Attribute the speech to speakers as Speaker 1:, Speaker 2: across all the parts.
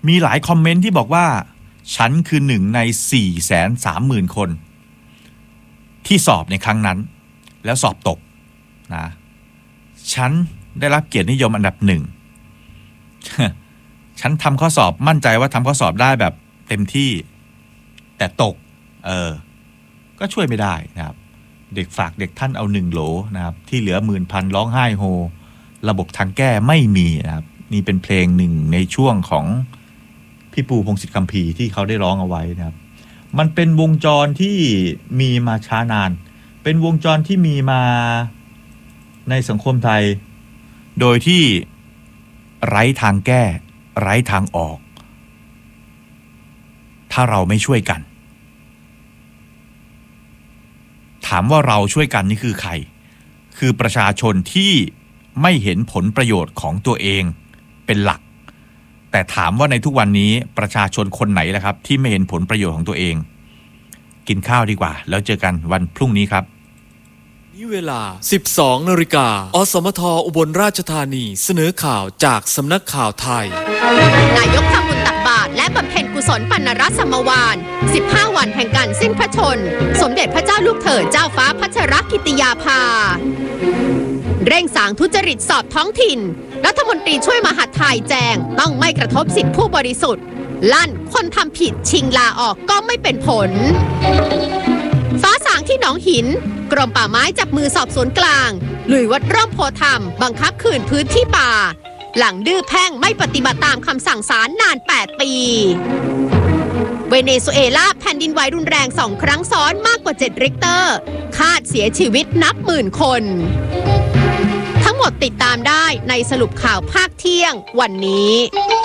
Speaker 1: มีหลายคอมเมนต์ที่บอกว่าฉันคือหนึ่งใน 430,000 คนที่สอบในครั้งนั้นแล้วสอบตกนะฉันได้รับเกียรตินิยมอันดับ 1 ฉันทำข้อสอบมั่นใจว่าทำข้อสอบได้แบบเต็มที่แต่ตกก็ช่วยไม่ได้นะครับเด็กฝากเด็กท่านเอา1 โหลนะครับที่เหลือ10,000ร้องไห้โฮระบบทางแก้ไม่มีนะครับนี่เป็นเพลงหนึ่งในช่วงของพี่ปูพงษ์สิทธิ์คัมภีร์ที่เขาได้ร้องเอาไว้นะครับมันเป็นวงจรที่มีมาช้านานเป็นวงจรที่มีมาในสังคมไทยโดยที่ไร้ทางแก้ไร้ทางออกถ้าเราไม่ช่วยกันถามว่าเราช่วยกันนี่คือใครคือประชาชนที่ไม่เห็นผลประโยชน์ของตัวเองเป็นหลักแต่ถามว่าในทุกวันนี้ประชาชนคนไหนล่ะครับที่ไม่เห็นผลประโยชน์ของตัวเองกินข้าวดีกว่าแล้วเจอกันวันพรุ่งนี้ครับ
Speaker 2: นี่เวลา 12 นาฬิกาอสมทอุบลราชธานีเสนอข่าวจากสำนักข่าวไทย
Speaker 3: นายกทำบุญตักบาตรและบำเพ็ญกุศลปณรสมวาน15 วันแห่งการสิ้นพระชนม์สมเด็จพระเจ้าลูกเธอเจ้าฟ้าพัชรกิติยาภาเร่งสางทุจริตสอบท้องถิ่นรัฐมนตรีช่วยมหาดไทยแจงต้องไม่กระทบสิทธิผู้บริสุทธิ์ลั่นคนทำผิดชิงลาออกก็ไม่เป็นผลฟ้าสางที่หนองหินกรมป่าไม้จับมือสอบสวนกลางลุยวัดร่องโพธิ์ธรรมบังคับคืนพื้นที่ป่าหลังดื้อแพ่งไม่ปฏิบัติตามคำสั่งศาลนาน8 ปีเวเนซุเอลาแผ่นดินไหวรุนแรง2 ครั้งซ้อนมากกว่า7 ริกเตอร์คาดเสียชีวิตนับหมื่นคนทั้งหมดติดตามได้ในสรุปข่าวภาคเที่ยงวันนี้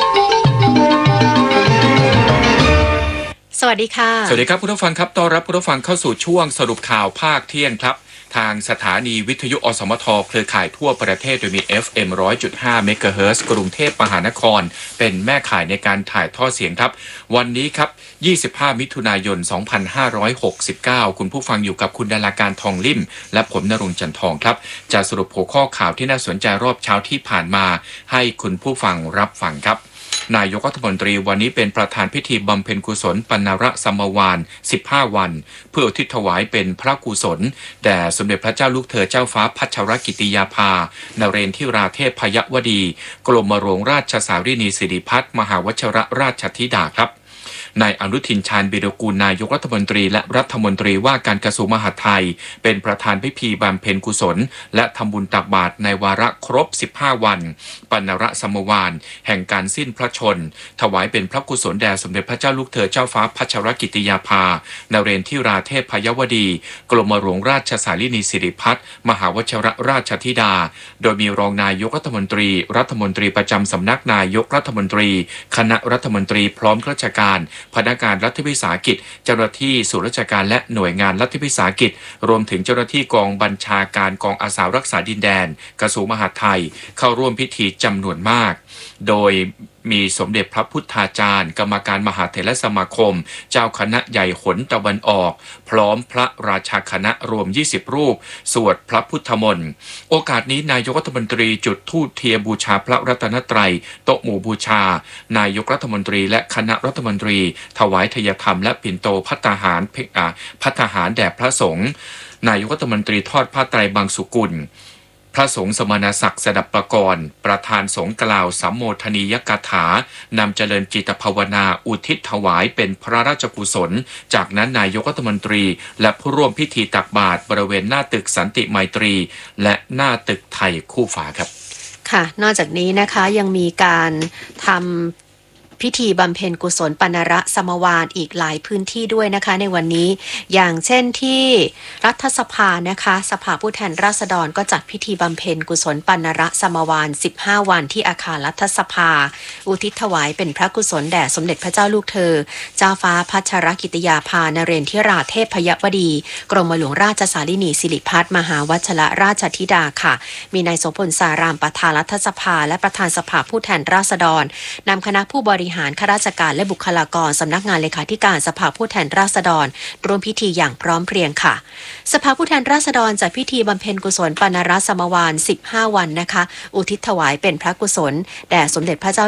Speaker 3: สวัสดีค่ะ
Speaker 4: สวัสดีครับผู้ฟังครับต้อนรับผู้ฟังเข้าสู่ช่วงสรุปข่าวภาคเที่ยงครับทางสถานีวิทยุอสมทเครือข่ายทั่วประเทศโดยมี FM 100.5 เมกะเฮิรตซ์กรุงเทพมหานครเป็นแม่ข่ายในการถ่ายทอดเสียงครับวันนี้ครับ25 มิถุนายน 2569คุณผู้ฟังอยู่กับคุณดาราการทองลิ่มและผมณรงค์จันทองครับจะสรุปหัวข้อข่าวที่น่าสนใจรอบเช้าที่ผ่านมาให้คุณผู้ฟังรับฟังครับนายกรัฐมนตรีวันนี้เป็นประธานพิธีบำเพ็ญกุศลปณรสมวาน15 วันเพื่ออุทิศถวายเป็นพระกุศลแด่สมเด็จพระเจ้าลูกเธอเจ้าฟ้าพัชรกิติยาภานเรนทิราเทพพยวดีกรมหลวงราชสารินีสิริพัฒน์มหาวชิรราชธิดาครับนายอนุทินชาญวีรกูลนายกรัฐมนตรีและรัฐมนตรีว่าการกระทรวงมหาดไทยเป็นประธานพิธีบำเพ็ญกุศลและทำบุญตักบาตรในวาระครบ15 วันปณรสมวานแห่งการสิ้นพระชนม์ถวายเป็นพระกุศลแด่สมเด็จพระเจ้าลูกเธอเจ้าฟ้าพัชรกิติยาภานเรนทิราเทพพยวดีกรมหลวงราชสารินีสิริพัฒน์มหาวชิรราชธิดาโดยมีรองนายกรัฐมนตรีรัฐมนตรีประจำสำนักนายกรัฐมนตรีคณะรัฐมนตรีพร้อมข้าราชการพนักงานรัฐวิสาหกิจเจ้าหน้าที่ส่วนราชการและหน่วยงานรัฐวิสาหกิจรวมถึงเจ้าหน้าที่กองบัญชาการกองอาสารักษาดินแดนกระทรวงมหาดไทยเข้าร่วมพิธีจำนวนมากโดยมีสมเด็จพระพุทธาจารย์กรรมการมหาเถรสมาคมเจ้าคณะใหญ่หนตะวันออกพร้อมพระราชาคณะรวม20 รูปสวดพระพุทธมนต์โอกาสนี้นายกรัฐมนตรีจุดธูปเทียนบูชาพระรัตนตรัยโต๊ะหมู่บูชานายกรัฐมนตรีและคณะรัฐมนตรีถวายทายธรรมและปิ่นโตภัตตาหารแด่พระสงฆ์นายกรัฐมนตรีทอดผ้าไตรบางสุกุลพระสงฆ์สมณศักดิ์สดับประกรณ์ประธานสงฆ์กล่าวสัมโมทนียกถานำเจริญจิตภาวนาอุทิศถวายเป็นพระราชกุศลจากนั้นนายกรัฐมนตรีและผู้ร่วมพิธีตักบาตรบริเวณหน้าตึกสันติไมตรีและหน้าตึกไทยคู่ฟ้าครับ
Speaker 3: ค่ะนอกจากนี้นะคะยังมีการทำพิธีบำเพ็ญกุศลปณรสมวานอีกหลายพื้นที่ด้วยนะคะในวันนี้อย่างเช่นที่รัฐสภานะคะสภาผู้แทนราษฎรก็จัดพิธีบำเพ็ญกุศลปณรสมวาน15 วันที่อาคารรัฐสภาอุทิศถวายเป็นพระกุศลแด่สมเด็จพระเจ้าลูกเธอเจ้าฟ้าพัชรกิติยาภานเรนทิราเทพพยวดีกรมหลวงราชสารินีสิริพัฒน์มหาวชิรราชธิดาค่ะมีนายโสพลสารามประธานรัฐสภาและประธานสภาผู้แทนราษฎรนำคณะผู้บริหารข้าราชการและบุคลากรสำนักงานเลขาธิการสภาผู้แทนราษฎรร่วมพิธีอย่างพร้อมเพรียงค่ะสภาผู้แทนราษฎรจัดพิธีบำเพ็ญกุศลปณรสมวาน15 วันนะคะอุทิศถวายเป็นพระกุศลแด่สมเด็จพระเจ้า